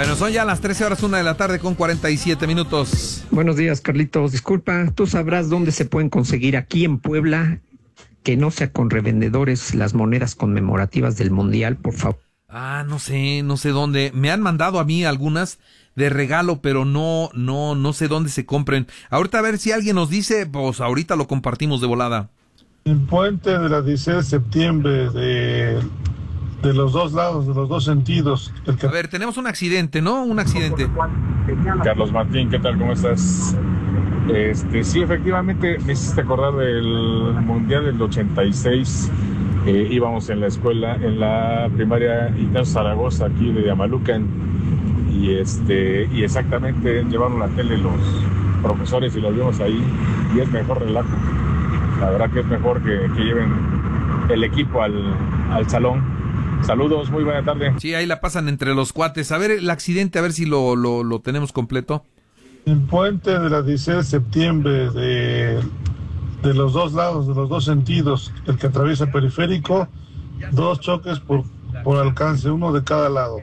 Bueno, son ya las 13 horas, 1 de la tarde con 47 minutos. Buenos días, Carlitos. Disculpa, ¿tú sabrás dónde se pueden conseguir aquí en Puebla, que no sea con revendedores, las monedas conmemorativas del Mundial, por favor? No sé dónde. Me han mandado a mí algunas de regalo, pero no sé dónde se compren. Ahorita a ver si alguien nos dice, pues ahorita lo compartimos de volada. El puente de la 16 de septiembre de los dos lados, de los dos sentidos. A ver, tenemos un accidente, ¿no? Un accidente. Carlos Martín, ¿qué tal? ¿Cómo estás? Sí, efectivamente, me hiciste acordar del Mundial del 86. Íbamos en la escuela, en la primaria Ignacio Zaragoza, aquí de Amalucan, y exactamente llevaron la tele los profesores y lo vimos ahí, y es mejor relato. La verdad que es mejor que lleven el equipo al salón. Saludos, muy buena tarde. Sí, ahí la pasan entre los cuates. A ver el accidente, a ver si lo tenemos completo. El puente de la 16 de septiembre de los dos lados, de los dos sentidos, el que atraviesa el periférico, dos choques por alcance, uno de cada lado.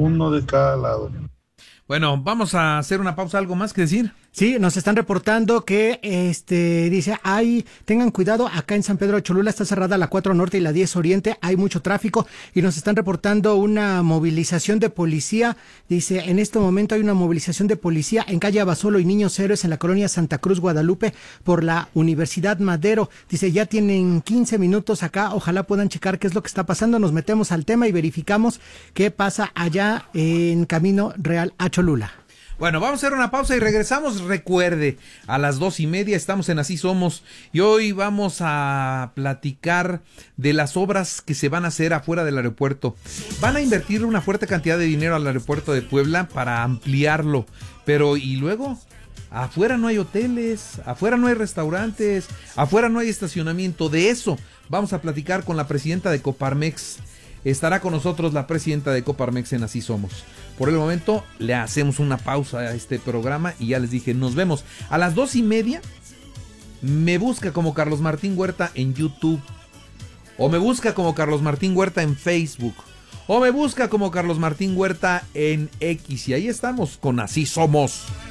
Bueno, vamos a hacer una pausa. ¿Algo más que decir? Sí, nos están reportando que, dice, tengan cuidado, acá en San Pedro de Cholula está cerrada la 4 Norte y la 10 Oriente, hay mucho tráfico, y nos están reportando una movilización de policía. Dice, en este momento hay una movilización de policía en calle Abasolo y Niños Héroes en la colonia Santa Cruz, Guadalupe, por la Universidad Madero. Dice, ya tienen 15 minutos acá, ojalá puedan checar qué es lo que está pasando. Nos metemos al tema y verificamos qué pasa allá en Camino Real a Cholula. Bueno, vamos a hacer una pausa y regresamos. Recuerde, a las 2:30 estamos en Así Somos y hoy vamos a platicar de las obras que se van a hacer afuera del aeropuerto. Van a invertir una fuerte cantidad de dinero al aeropuerto de Puebla para ampliarlo, pero ¿y luego? Afuera no hay hoteles, afuera no hay restaurantes, afuera no hay estacionamiento. De eso vamos a platicar con la presidenta de Coparmex. Estará con nosotros la presidenta de Coparmex en Así Somos. Por el momento le hacemos una pausa a este programa y ya les dije, nos vemos a las 2:30. Me busca como Carlos Martín Huerta en YouTube, o me busca como Carlos Martín Huerta en Facebook, o me busca como Carlos Martín Huerta en X, y ahí estamos con Así Somos.